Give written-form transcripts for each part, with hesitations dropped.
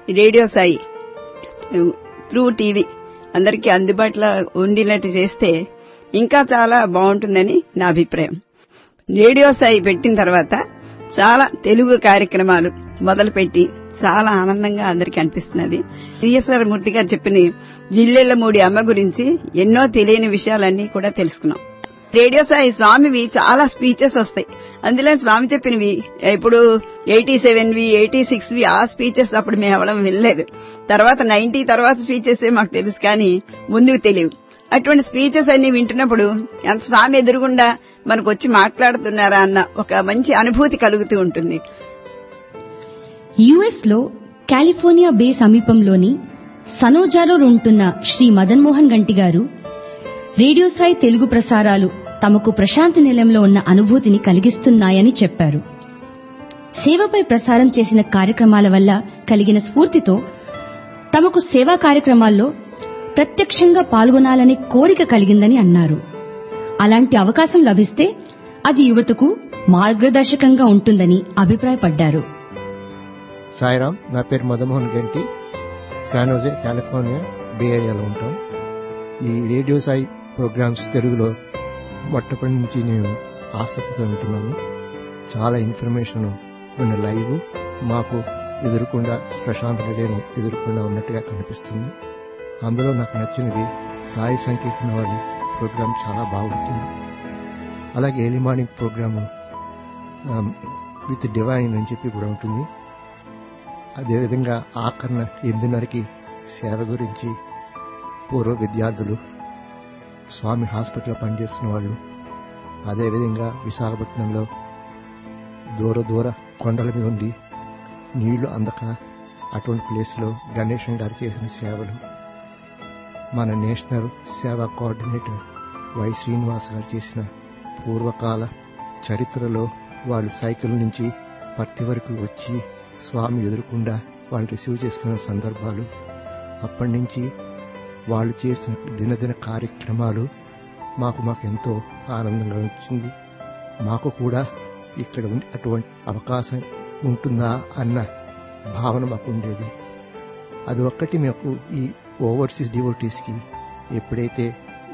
Radio Sai through TV అందరికీ అందుబాటులో ఉండేటట్టు చేస్తే ఇంకా చాలా బాగుంటుందని నా అభిప్రాయం. రేడియో సాయి పెట్టిన తర్వాత చాలా తెలుగు కార్యక్రమాలు మొదలుపెట్టి చాలా ఆనందంగా అందరికీ అనిపిస్తున్నది. సిఎస్ఆర్ మూర్తి గారు చెప్పిన జిల్లెళ్లమూడి అమ్మ గురించి ఎన్నో తెలియని విషయాలన్నీ కూడా తెలుసుకున్నాం. రేడియో సాయి స్వామివి చాలా స్పీచెస్ వస్తాయి. అందులో స్వామి చెప్పినవి ఇప్పుడు 87వి 86వి ఆ స్పీచెస్ అప్పుడు మేము ఎవరం వినలేదు. తర్వాత 90 తర్వాత స్పీచెస్ మాకు తెలుసు, కానీ ముందుకు తెలియవు. అటువంటి స్పీచెస్ అన్ని వింటున్నప్పుడు ఎంత స్వామి ఎదురుగుండా మనకు వచ్చి మాట్లాడుతున్నారా అన్న ఒక మంచి అనుభూతి కలుగుతూ ఉంటుంది. యుఎస్ లో కాలిఫోర్నియా బే సమీపంలోని సనోజాలో ఉంటున్న శ్రీ మదన్ మోహన్ గంటి గారు రేడియో సాయి తెలుగు ప్రసారాలు తమకు ప్రశాంతి నిలయంలో ఉన్న అనుభూతిని కలిగిస్తున్నాయని చెప్పారు. సేవపై ప్రసారం చేసిన కార్యక్రమాల వల్ల కలిగిన స్ఫూర్తితో తమకు సేవా కార్యక్రమాల్లో ప్రత్యక్షంగా పాల్గొనాలనే కోరిక కలిగిందని అన్నారు. అలాంటి అవకాశం లభిస్తే అది యువతకు మార్గదర్శకంగా ఉంటుందని అభిప్రాయపడ్డారు. సాయిరామ్, నా పేరు మదన్మోహన్ గంటి. శానోజే, కాలిఫోర్నియా బే ఏరియాలో ఉంటాం. ఈ రేడియో సాయి ప్రోగ్రామ్స్ తెలుగులో మొట్టమొదటి నుంచి నేను ఆసక్తితో ఉంటున్నాను. చాలా ఇన్ఫర్మేషన్ ఉన్న లైవ్ మాకు ఎదురుకుండా ప్రశాంత నిలయం ఎదురుకుండా ఉన్నట్టుగా కనిపిస్తుంది. అందులో నాకు నచ్చినవి సాయి సంకీర్తన వాళ్ళ ప్రోగ్రాం చాలా బాగుంటుంది. అలాగే early morning programme with divine అని చెప్పి కూడా ఉంటుంది. అదేవిధంగా ఆఖరణ 8:30కి సేవ గురించి పూర్వ విద్యార్థులు, స్వామి హాస్పిటల్లో పనిచేస్తున్న వాళ్ళు, అదేవిధంగా విశాఖపట్నంలో దూర కొండల మీద ఉండి నీళ్లు అందక అటువంటి ప్లేస్లో గణేశం గారు చేసిన సేవలు, మన నేషనల్ సేవా కోఆర్డినేటర్ వై శ్రీనివాస్ గారు చేసిన పూర్వకాల చరిత్రలో వాళ్ళు సైకిల్ నుంచి పర్తి వరకు వచ్చి స్వామి ఎదురుకుండా వాళ్ళు రిసీవ్ చేసుకున్న సందర్భాలు, అప్పటి నుంచి వాళ్ళు చేసిన దినదిన కార్యక్రమాలు మాకు ఎంతో ఆనందంగా వచ్చింది. మాకు కూడా ఇక్కడ అటువంటి అవకాశం ఉంటుందా అన్న భావన మాకు ఉండేది. అది ఒక్కటి మాకు ఈ ఓవర్సీస్ డివోటీస్కి ఎప్పుడైతే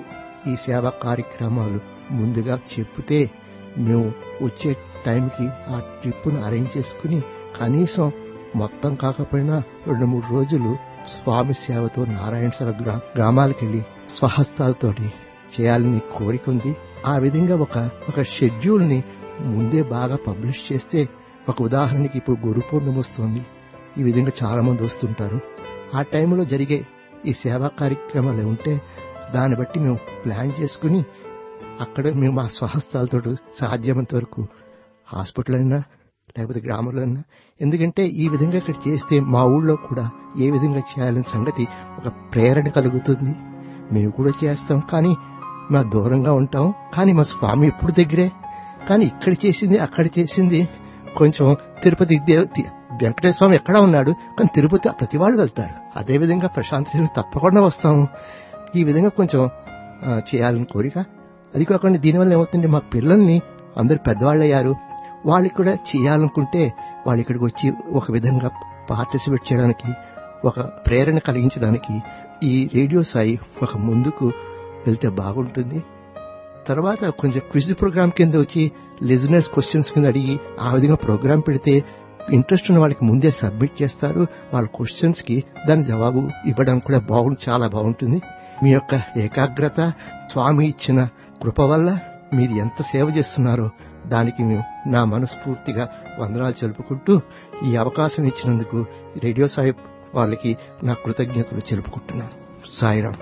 ఈ సేవా కార్యక్రమాలు ముందుగా చెప్తే మేము వచ్చే టైంకి ఆ ట్రిప్ను అరేంజ్ చేసుకుని కనీసం మొత్తం కాకపోయినా 2-3 రోజులు స్వామి సేవతో నారాయణ సాగర్ గ్రామాలకు వెళ్లి స్వహస్తాలతోటి చేయాలని కోరిక ఉంది. ఆ విధంగా ఒక షెడ్యూల్ ని ముందే బాగా పబ్లిష్ చేస్తే, ఒక ఉదాహరణకి ఇప్పుడు గురు పూర్ణిమ వస్తుంది, ఈ విధంగా చాలా మంది వస్తుంటారు. ఆ టైంలో జరిగే ఈ సేవా కార్యక్రమాలు ఉంటే దాన్ని బట్టి మేము ప్లాన్ చేసుకుని అక్కడ మేము మా స్వహస్తాలతో సాధ్యమైనంత వరకు హాస్పిటల్ అయినా లేకపోతే గ్రామంలో అయినా, ఎందుకంటే ఈ విధంగా ఇక్కడ చేస్తే మా ఊళ్ళో కూడా ఏ విధంగా చేయాలనే సంగతి ఒక ప్రేరణ కలుగుతుంది. మేము కూడా చేస్తాం, కానీ మా దూరంగా ఉంటాం, కానీ మా స్వామి ఎప్పుడు దగ్గరే. కానీ ఇక్కడ చేసింది అక్కడ చేసింది కొంచెం తిరుపతి వెంకటేశ్వర స్వామి ఎక్కడా ఉన్నాడు, కానీ తిరుపతి ప్రతి వాళ్ళు వెళ్తారు. అదేవిధంగా ప్రశాంతి తప్పకుండా వస్తాము. ఈ విధంగా కొంచెం చేయాలని కోరిక. అది కాకుండా దీనివల్ల ఏమవుతుంది, మా పిల్లల్ని అందరు పెద్దవాళ్ళు అయ్యారు, వాళ్ళకి కూడా చేయాలనుకుంటే వాళ్ళు ఇక్కడికి వచ్చి ఒక విధంగా పార్టిసిపేట్ చేయడానికి, ఒక ప్రేరణ కలిగించడానికి ఈ రేడియో సాయి ఒక ముందుకు వెళ్తే బాగుంటుంది. తర్వాత కొంచెం క్విజ్ ప్రోగ్రామ్ కింద వచ్చి లిజనర్స్ క్వశ్చన్స్ కింద అడిగి ఆ విధంగా ప్రోగ్రామ్ పెడితే ఇంట్రెస్ట్ ఉన్న వాళ్ళకి ముందే సబ్మిట్ చేస్తారు. వాళ్ళ క్వశ్చన్స్ కి దాని జవాబు ఇవ్వడానికి కూడా చాలా బాగుంటుంది. మీ యొక్క ఏకాగ్రత, స్వామి ఇచ్చిన కృప వల్ల మీరు ఎంత సేవ చేస్తున్నారో దానికి మేము నా మనస్ఫూర్తిగా వందనాలు తెలుపుకుంటూ, ఈ అవకాశం ఇచ్చినందుకు రేడియో సాయి వాళ్ళకి నా కృతజ్ఞతలు తెలుపుకుంటున్నాను. సాయిరామ్.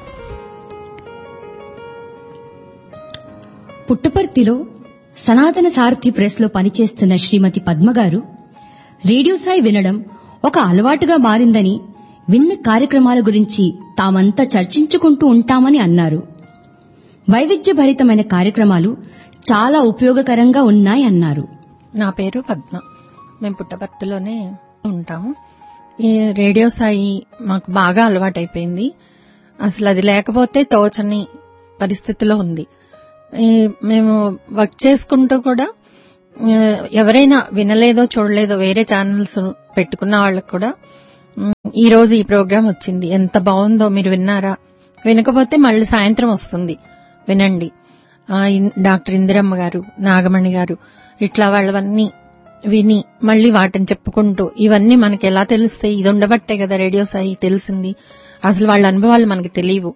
పుట్టపర్తిలో సనాతన సారథి ప్రెస్ లో పనిచేస్తున్న శ్రీమతి పద్మగారు రేడియో సాయి వినడం ఒక అలవాటుగా మారిందని, విన్న కార్యక్రమాల గురించి తామంతా చర్చించుకుంటూ ఉంటామని అన్నారు. వైవిధ్యభరితమైన కార్యక్రమాలు చాలా ఉపయోగకరంగా ఉన్నాయన్నారు. నా పేరు పద్మ. మేము పుట్టపర్తిలోనే ఉంటాము. ఈ రేడియో సాయి మాకు బాగా అలవాటైపోయింది. అసలు అది లేకపోతే తోచని పరిస్థితిలో ఉంది. మేము వర్క్ చేసుకుంటూ కూడా ఎవరైనా వినలేదో చూడలేదో వేరే ఛానల్స్ పెట్టుకున్న వాళ్ళకు కూడా ఈ రోజు ఈ ప్రోగ్రాం వచ్చింది, ఎంత బాగుందో, మీరు విన్నారా? వినకపోతే మళ్ళీ సాయంత్రం వస్తుంది, వినండి. డాక్టర్ ఇందిరమ్మ గారు, నాగమణి గారు, ఇట్లా వాళ్ళవన్నీ విని మళ్ళీ వాటిని చెప్పుకుంటూ, ఇవన్నీ మనకి ఎలా తెలుస్తాయి? ఇది ఉండబట్టే కదా రేడియో సాయి తెలిసింది. అసలు వాళ్ళ అనుభవాలు మనకి తెలియవు.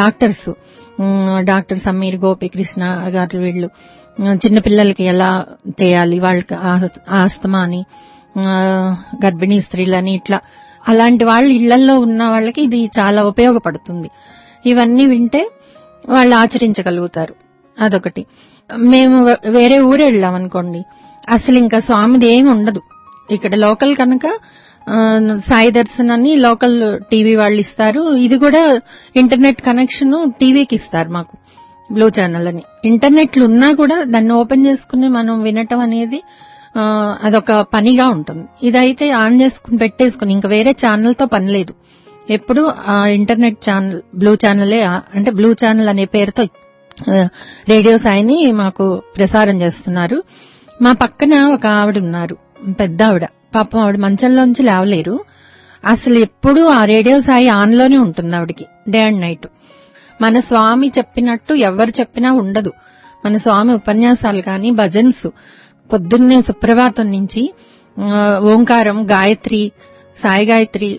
డాక్టర్ సమీర్ గోపికృష్ణ గారు, వీళ్ళు చిన్నపిల్లలకి ఎలా చేయాలి, వాళ్ళకి ఆస్తమా అని, గర్భిణీ స్త్రీలని, ఇట్లా అలాంటి వాళ్ళు ఇళ్లలో ఉన్న వాళ్ళకి ఇది చాలా ఉపయోగపడుతుంది. ఇవన్నీ వింటే వాళ్ళు ఆచరించగలుగుతారు. అదొకటి. మేము వేరే ఊరు వెళ్ళాం అనుకోండి, అసలు ఇంకా స్వామిది ఏమి ఉండదు. ఇక్కడ లోకల్ కనుక సాయి దర్శన్ అని లోకల్ టీవీ వాళ్ళు ఇస్తారు. ఇది కూడా ఇంటర్నెట్ కనెక్షన్ టీవీకి ఇస్తారు మాకు, బ్లూ ఛానల్ అని. ఇంటర్నెట్లు ఉన్నా కూడా దాన్ని ఓపెన్ చేసుకుని మనం వినటం అనేది అదొక పనిగా ఉంటుంది. ఇదైతే ఆన్ చేసుకుని పెట్టేసుకుని ఇంకా వేరే ఛానల్తో పని లేదు. ఎప్పుడు ఆ ఇంటర్నెట్ ఛానల్ బ్లూ ఛానలే, అంటే బ్లూ ఛానల్ అనే పేరుతో రేడియో సాయిని మాకు ప్రసారం చేస్తున్నారు. మా పక్కన ఒక ఆవిడ ఉన్నారు, పెద్ద ఆవిడ. పాపం ఆవిడ మంచంలోంచి లేవలేరు. అసలు ఎప్పుడు ఆ రేడియో సాయి ఆన్లోనే ఉంటుంది ఆవిడికి, డే అండ్ నైట్. మన స్వామి చెప్పినట్టు ఎవరు చెప్పినా ఉండదు. మన స్వామి ఉపన్యాసాలు కానీ, భజన్స్ పొద్దున్నే సుప్రభాతం నుంచి ఓంకారం, గాయత్రి, సాయి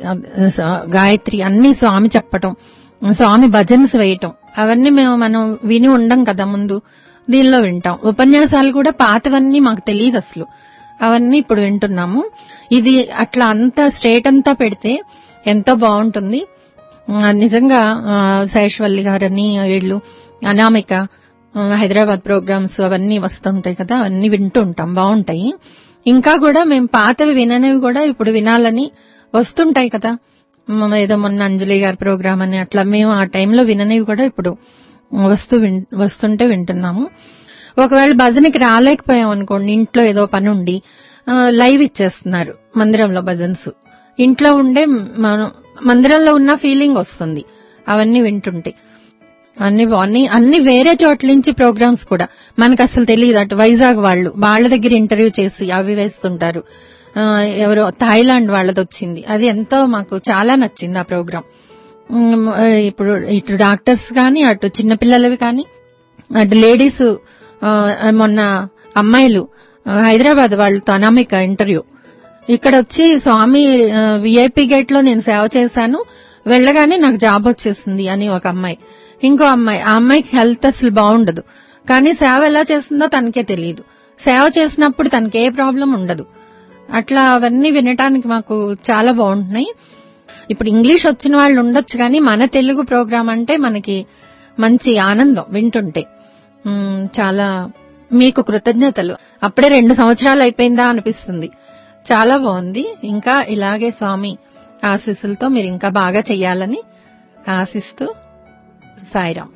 గాయత్రి అన్ని స్వామి చెప్పటం, స్వామి భజన్స్ వేయటం, అవన్నీ మనం విని ఉండం కదా ముందు, దీనిలో వింటాం. ఉపన్యాసాలు కూడా పాతవన్నీ మాకు తెలియదు అసలు, అవన్నీ ఇప్పుడు వింటున్నాము. ఇది అట్లా అంతా స్ట్రేట్ అంతా పెడితే ఎంతో బాగుంటుంది నిజంగా. శేషవల్లి గారని, వీళ్ళు అనామిక, హైదరాబాద్ ప్రోగ్రామ్స్ అవన్నీ వస్తుంటాయి కదా, అవన్నీ వింటూ ఉంటాం, బాగుంటాయి. ఇంకా కూడా మేము పాతవి విననివి కూడా ఇప్పుడు వినాలని వస్తుంటాయి కదా. ఏదో మొన్న అంజలి గారి ప్రోగ్రామ్ అని అట్లా మేము ఆ టైంలో విననివి కూడా ఇప్పుడు వస్తుంటే వింటున్నాము. ఒకవేళ భజనకి రాలేకపోయాం అనుకోండి, ఇంట్లో ఏదో పని ఉండి లైవ్ ఇచ్చేస్తున్నారు మందిరంలో భజన్స్. ఇంట్లో ఉండే మనం మందిరంలో ఉన్న ఫీలింగ్ వస్తుంది అవన్నీ వింటుంటే. అన్ని వేరే చోట్ల నుంచి ప్రోగ్రామ్స్ కూడా మనకు అసలు తెలియదు. అటు వైజాగ్ వాళ్ళ దగ్గర ఇంటర్వ్యూ చేసి అవి వేస్తుంటారు. ఎవరో థాయిలాండ్ వాళ్ళది వచ్చింది, అది ఎంతో మాకు చాలా నచ్చింది ఆ ప్రోగ్రాం. ఇప్పుడు ఇటు డాక్టర్స్ కానీ, అటు చిన్నపిల్లలవి కానీ, అటు లేడీస్, మొన్న అమ్మాయిలు హైదరాబాద్ వాళ్ళతో అనామిక ఇంటర్వ్యూ. ఇక్కడ వచ్చి స్వామి విఐపి గేట్ లో నేను సేవ చేశాను, వెళ్ళగానే నాకు జాబ్ వచ్చేసింది అని ఒక అమ్మాయి. ఇంకో అమ్మాయి, ఆ అమ్మాయికి హెల్త్ అసలు బాగుండదు, కానీ సేవ ఎలా చేస్తుందో తనకే తెలియదు. సేవ చేసినప్పుడు తనకే ప్రాబ్లం ఉండదు. అట్లా అవన్నీ వినటానికి మాకు చాలా బాగుంటున్నాయి. ఇప్పుడు ఇంగ్లీష్ వచ్చిన వాళ్ళు ఉండొచ్చు, కానీ మన తెలుగు ప్రోగ్రాం అంటే మనకి మంచి ఆనందం వింటుంటే. చాలా మీకు కృతజ్ఞతలు. అప్పుడే 2 సంవత్సరాలు అయిపోయిందా అనిపిస్తుంది. చాలా బాగుంది. ఇంకా ఇలాగే స్వామి ఆశీస్సులతో మీరు ఇంకా బాగా చెయ్యాలని ఆశిస్తూ సాయిరాం.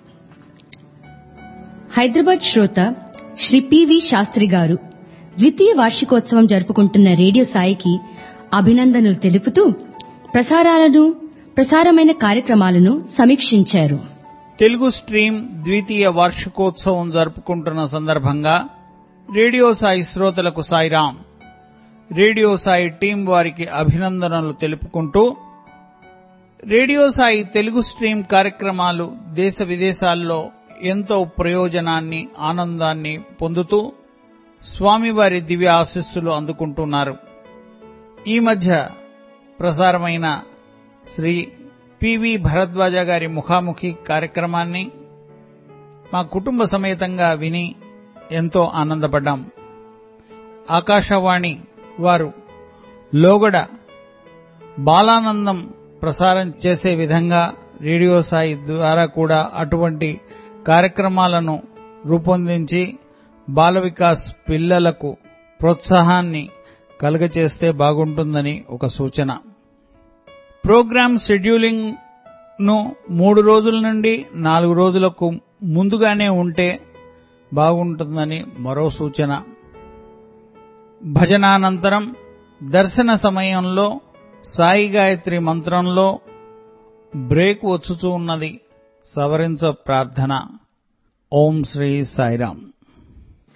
హైదరాబాద్ శ్రోత శ్రీ పివి శాస్త్రి గారు ద్వితీయ వార్షికోత్సవం జరుపుకుంటున్న రేడియో సాయికి అభినందనలు తెలుపుతూ ప్రసారమైన కార్యక్రమాలను సమీక్షించారు. తెలుగు స్ట్రీమ్ ద్వితీయ వార్షికోత్సవం జరుపుకుంటున్న సందర్భంగా రేడియో సాయి శ్రోతలకు సాయిరాం. రేడియో సాయి టీం వారికి అభినందనలు తెలుపుకుంటూ, రేడియో సాయి తెలుగు స్ట్రీమ్ కార్యక్రమాలు దేశ విదేశాల్లో ఎంతో ప్రయోజనాన్ని, ఆనందాన్ని పొందుతూ స్వామివారి దివ్య ఆశీస్సులు అందుకుంటున్నారు. ఈ మధ్య ప్రసారమైన శ్రీ పివి భరద్వాజ గారి ముఖాముఖి కార్యక్రమాన్ని మా కుటుంబ సమేతంగా విని ఎంతో ఆనందపడ్డాం. ఆకాశవాణి వారు లోగడ బాలానందం ప్రసారం చేసే విధంగా రేడియో సాయి ద్వారా కూడా అటువంటి కార్యక్రమాలను రూపొందించి బాల వికాస్ పిల్లలకు ప్రోత్సాహాన్ని కలుగచేస్తే బాగుంటుందని ఒక సూచన. ప్రోగ్రామ్ షెడ్యూలింగ్ ను 3 రోజుల నుండి 4 రోజులకు ముందుగానే ఉంటే బాగుంటుందని మరో సూచన. భజనానంతరం దర్శన సమయంలో సాయి గాయత్రి మంత్రంలో బ్రేక్ వచ్చుచూ ఉన్నది, సవరించ ప్రార్థన. ఓం శ్రీ సాయిరాం.